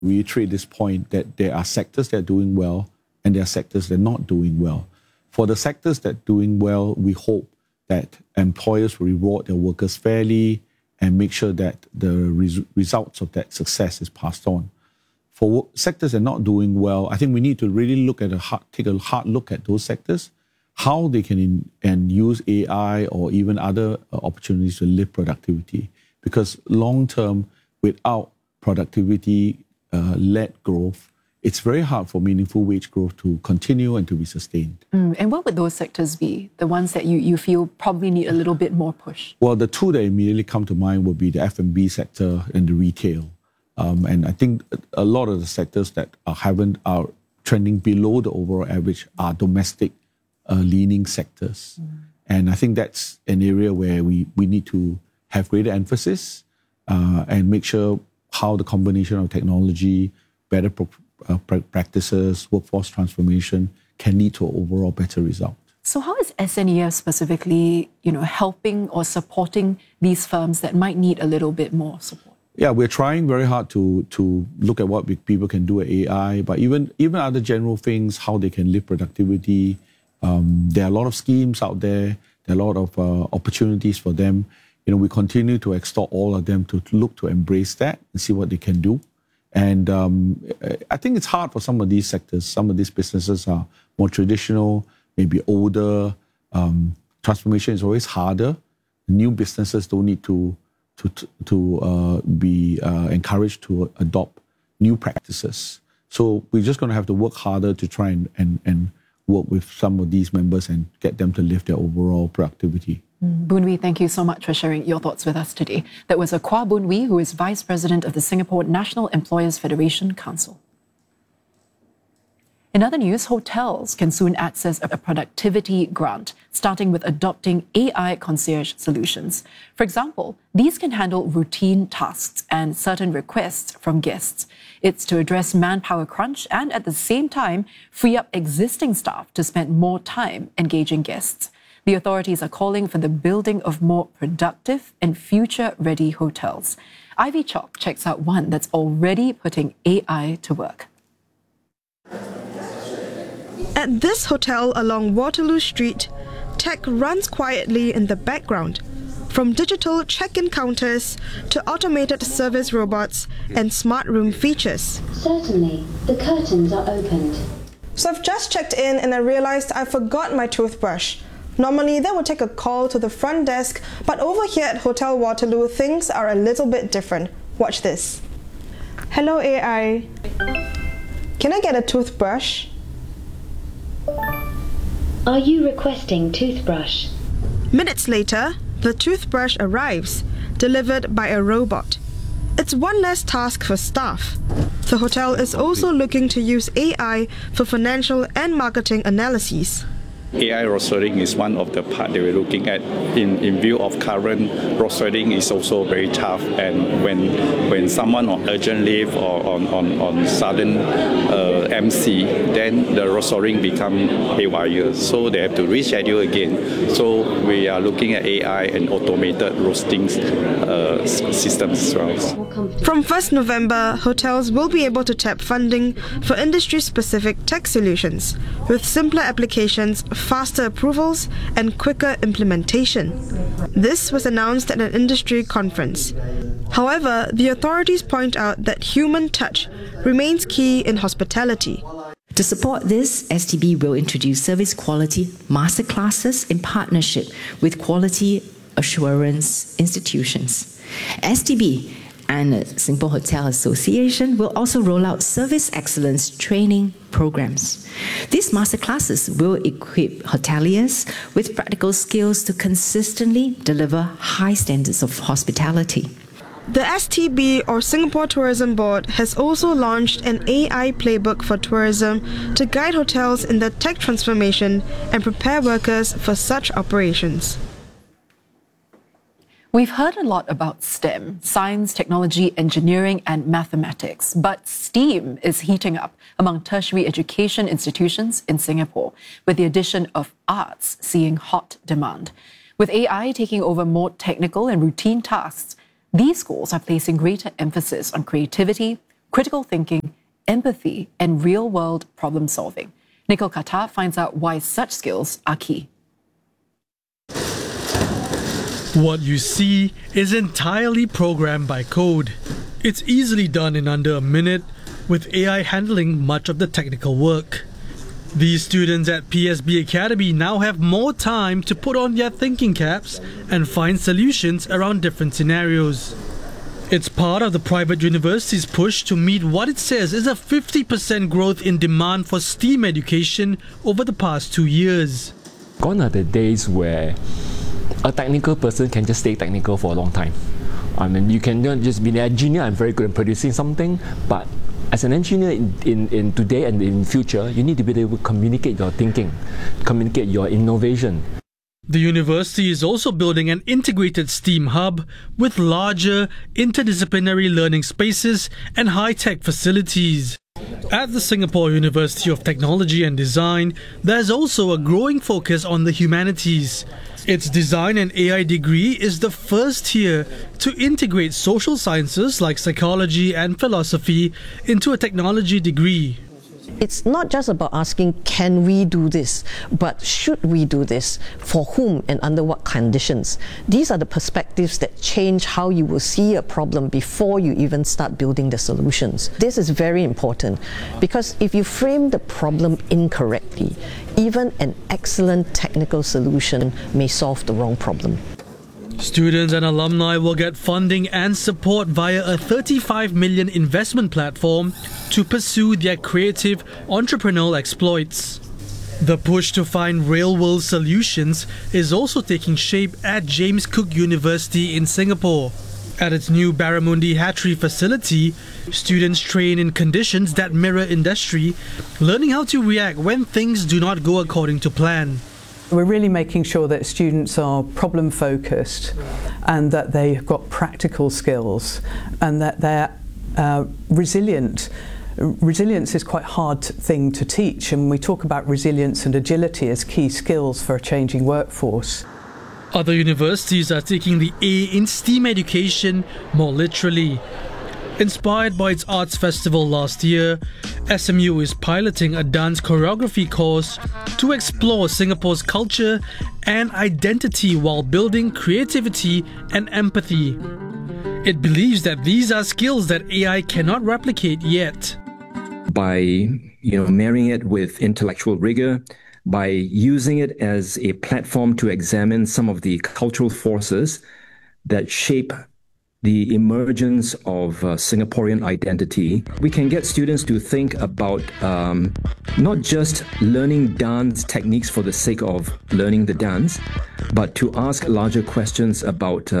reiterate this point that there are sectors that are doing well and there are sectors that are not doing well. For the sectors that are doing well, we hope that employers will reward their workers fairly and make sure that the results of that success is passed on. For sectors that are not doing well, I think we need to really take a hard look at those sectors, how they can use AI or even other opportunities to lift productivity. Because long term, without productivity-led growth, it's very hard for meaningful wage growth to continue and to be sustained. And what would those sectors be, the ones that you feel probably need a little bit more push? Well, the two that immediately come to mind would be the F&B sector and the retail. And I think a lot of the sectors that are trending below the overall average are domestic leaning sectors. And I think that's an area where we need to have greater emphasis and make sure how the combination of technology, better practices, workforce transformation can lead to an overall better result. So how is SNEF specifically, helping or supporting these firms that might need a little bit more support? Yeah, we're trying very hard to look at what people can do with AI, but even other general things, how they can lift productivity. There are a lot of schemes out there. There are a lot of opportunities for them. We continue to extort all of them to look to embrace that and see what they can do. And I think it's hard for some of these sectors. Some of these businesses are more traditional, maybe older. Transformation is always harder. New businesses don't need to be encouraged to adopt new practices. So we're just going to have to work harder to try and work with some of these members and get them to lift their overall productivity. Boon Wee, thank you so much for sharing your thoughts with us today. That was Akua Boon Wee, who is Vice President of the Singapore National Employers Federation Council. In other news, hotels can soon access a productivity grant, starting with adopting AI concierge solutions. For example, these can handle routine tasks and certain requests from guests. It's to address manpower crunch and at the same time, free up existing staff to spend more time engaging guests. The authorities are calling for the building of more productive and future-ready hotels. Ivy Chalk checks out one that's already putting AI to work. At this hotel along Waterloo Street, tech runs quietly in the background. From digital check-in counters to automated service robots and smart room features. Certainly, the curtains are opened. So I've just checked in and I realized I forgot my toothbrush. Normally, they would take a call to the front desk, but over here at Hotel Waterloo, things are a little bit different. Watch this. Hello, AI. Can I get a toothbrush? Are you requesting toothbrush? Minutes later, the toothbrush arrives, delivered by a robot. It's one less task for staff. The hotel is also looking to use AI for financial and marketing analyses. AI road sorting is one of the part that we're looking at. In view of current road sorting is also very tough, and when someone on urgent leave or on sudden MC, then the road sorting become haywire, so they have to reschedule again. So we are looking at AI and automated roasting systems as well. From 1st November, hotels will be able to tap funding for industry-specific tech solutions, with simpler applications, faster approvals, and quicker implementation. This was announced at an industry conference. However, the authorities point out that human touch remains key in hospitality. To support this, STB will introduce service quality masterclasses in partnership with quality assurance institutions. STB and the Singapore Hotel Association will also roll out service excellence training programs. These masterclasses will equip hoteliers with practical skills to consistently deliver high standards of hospitality. The STB, or Singapore Tourism Board, has also launched an AI playbook for tourism to guide hotels in their tech transformation and prepare workers for such operations. We've heard a lot about STEM, science, technology, engineering, and mathematics, but STEAM is heating up among tertiary education institutions in Singapore, with the addition of arts seeing hot demand. With AI taking over more technical and routine tasks, these schools are placing greater emphasis on creativity, critical thinking, empathy, and real-world problem solving. Nicole Katar finds out why such skills are key. What you see is entirely programmed by code. It's easily done in under a minute, with AI handling much of the technical work. These students at PSB Academy now have more time to put on their thinking caps and find solutions around different scenarios. It's part of the private university's push to meet what it says is a 50% growth in demand for STEAM education over the past 2 years. Gone are the days where a technical person can just stay technical for a long time. I mean, you can not just be an engineer, I'm very good at producing something, but as an engineer in today and in future, you need to be able to communicate your thinking, communicate your innovation. The university is also building an integrated STEAM hub with larger interdisciplinary learning spaces and high-tech facilities. At the Singapore University of Technology and Design, there's also a growing focus on the humanities. Its design and AI degree is the first here to integrate social sciences like psychology and philosophy into a technology degree. It's not just about asking, can we do this, but should we do this, for whom and under what conditions? These are the perspectives that change how you will see a problem before you even start building the solutions. This is very important because if you frame the problem incorrectly, even an excellent technical solution may solve the wrong problem. Students and alumni will get funding and support via a 35 million investment platform to pursue their creative entrepreneurial exploits. The push to find real-world solutions is also taking shape at James Cook University in Singapore. At its new Barramundi Hatchery facility, students train in conditions that mirror industry, learning how to react when things do not go according to plan. We're really making sure that students are problem focused and that they've got practical skills and that they're resilient. Resilience is quite a hard thing to teach, and we talk about resilience and agility as key skills for a changing workforce. Other universities are taking the A in STEAM education more literally. Inspired by its arts festival last year, SMU is piloting a dance choreography course to explore Singapore's culture and identity while building creativity and empathy. It believes that these are skills that AI cannot replicate yet. By marrying it with intellectual rigor, by using it as a platform to examine some of the cultural forces that shape the emergence of Singaporean identity, we can get students to think about not just learning dance techniques for the sake of learning the dance, but to ask larger questions about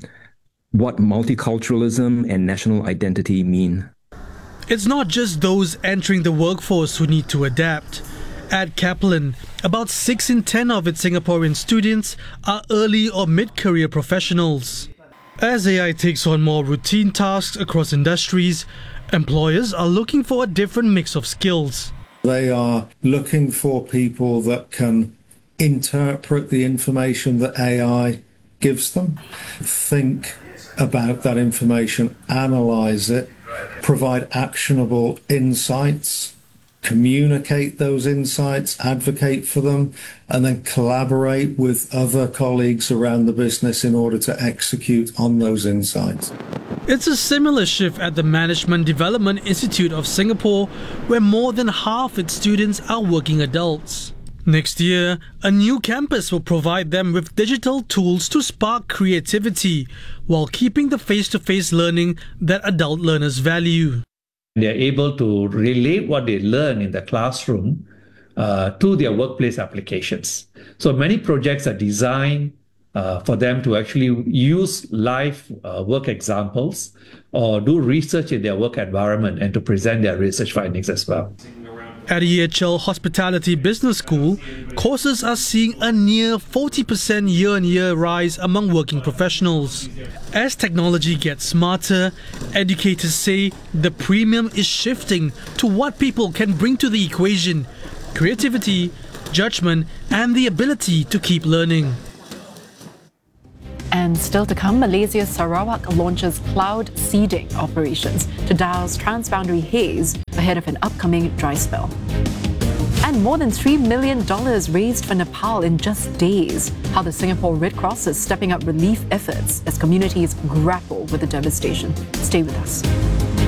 what multiculturalism and national identity mean. It's not just those entering the workforce who need to adapt. At Kaplan, about 6 in 10 of its Singaporean students are early or mid-career professionals. As AI takes on more routine tasks across industries, employers are looking for a different mix of skills. They are looking for people that can interpret the information that AI gives them, think about that information, analyze it, provide actionable insights, communicate those insights, advocate for them, and then collaborate with other colleagues around the business in order to execute on those insights. It's a similar shift at the Management Development Institute of Singapore, where more than half its students are working adults. Next year, a new campus will provide them with digital tools to spark creativity while keeping the face-to-face learning that adult learners value. They're able to relate what they learn in the classroom to their workplace applications. So many projects are designed for them to actually use live work examples or do research in their work environment and to present their research findings as well. At EHL Hospitality Business School, courses are seeing a near 40% year-on-year rise among working professionals. As technology gets smarter, educators say the premium is shifting to what people can bring to the equation: creativity, judgment, and the ability to keep learning. And still to come, Malaysia's Sarawak launches cloud seeding operations to douse transboundary haze ahead of an upcoming dry spell. And more than $3 million raised for Nepal in just days. How the Singapore Red Cross is stepping up relief efforts as communities grapple with the devastation. Stay with us.